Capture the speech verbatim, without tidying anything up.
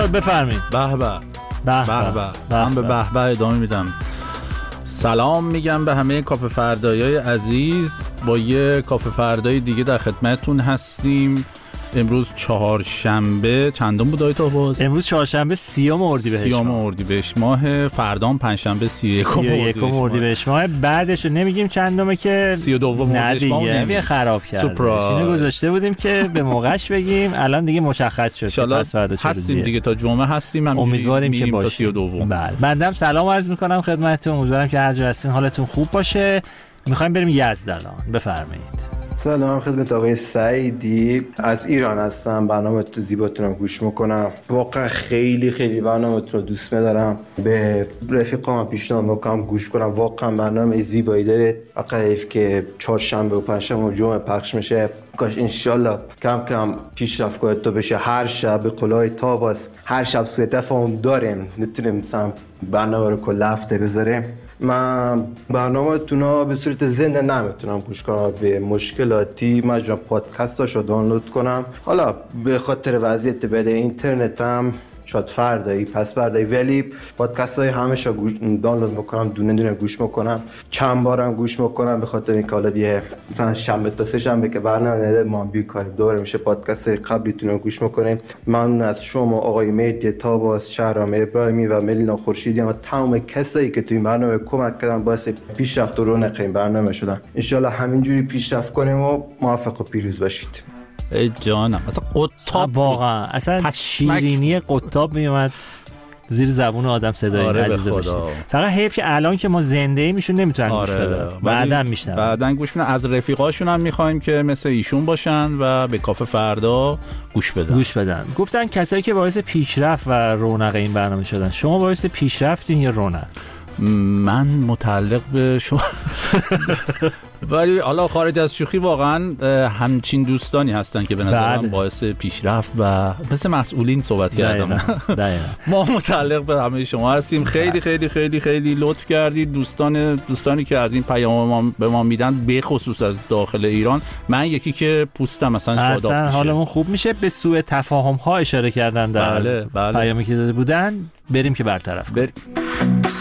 بفرمایید. به به به به من به به به ادامه میدم. سلام میگم به همه کافه فردایای عزیز. با یه کافه فردای دیگه در خدمتتون هستیم. امروز چهارشنبه چندم بود آیت آباد؟ امروز چهارشنبه سیوم اردیبهشت سیوم اردیبهشت ماه، فردام پنجشنبه سی و یکم اردیبهشت ماه. بعدش نمیگیم چندمه که سی و دوم اردیبهشت ماه نمیگه خراب کرده. اینو گذاشته بودیم که به موقعش بگیم، الان دیگه مشخص شد. پس فردا هستیم دیگه، تا جمعه هستیم. امیدواریم که باشه. سی و دوم. بله. بنده سلام عرض میکنم خدمتتون. امیدوارم که هر جا هستین حالتون خوب باشه. میخوایم بریم یزد الان. بفرمایید. سلام خدمت آقای سعیدی، از ایران هستم. برنامه تو زیباتونم گوش میکنم. واقعا خیلی خیلی برنامه تو رو دوست میدارم. به رفیقام پیشنهاد میکنم گوش کنم. واقعا برنامه زیبایی داره. حیف که چهارشنبه و پنجشنبه و جمعه پخش میشه. کاش انشالله کم کم پیشرفت کنه تا بشه هر شب به قولای تاباس، هر شب سوء تفاهم داریم، نتونیم مثلا برنامه رو کل هفته بذاریم. من برنامه تونا به صورت زنده نمیتونم گوش کنم، به مشکلاتی مجبورم پادکستاشو دانلود کنم. حالا به خاطر وضعیت بده اینترنتم شاید فردایی پس فردایی، ولی پادکست های همیشه دانلود میکنم، دونه دونه گوش میکنم، چند بارم گوش میکنم. به خاطر اینکه حالا دیگه مثلا شنبه تا سه شنبه که برنامه نده ما بیکاری دوره میشه پادکست قبلیتون رو گوش میکنیم. ممنون از شما آقای مهدی تاباس، شهرام ابراهیمی و ملینا خورشیدی و تمام کسایی که توی این برنامه کمک کردن، باعث پیشرفت و رونق این برنامه شدن. ان شاء الله همینجوری پیشرفت کنیم و موفق و پیروز باشید. ای جانم، اصلا قطاب واقعا اصلا شیرینی قطاب میومد زیر زبون آدم صدای آره عزیز بشه. فقط حیف که الان که ما زنده ایم ایشون نمیتونن گوش آره. بدن. بعداً میشنن. بعداً گوش میدن. از رفیقاشون هم میخوایم که مثل ایشون باشن و به کافه فردا گوش بدن. گوش بدن. گفتن کسایی که باعث پیشرفت و رونق این برنامه شدن. شما باعث پیشرفتین یا رونق؟ من متعلق به شما ولی حالا خارج از شوخی واقعا همچین دوستانی هستن که به نظرم باعث پیشرفت و مثل مسئولین صحبت کردم. ما متعلق به همه شما هستیم. خیلی خیلی خیلی خیلی لطف کردید دوستان دوستانی که از این پیام ما به ما میدن، به خصوص از داخل ایران. من یکی که پوستم مثلا شاداب میشه، حالمون خوب میشه. به سوء تفاهم ها اشاره کردن در بله، بله. پیامی که داده بودن. بریم که برطرف کنیم.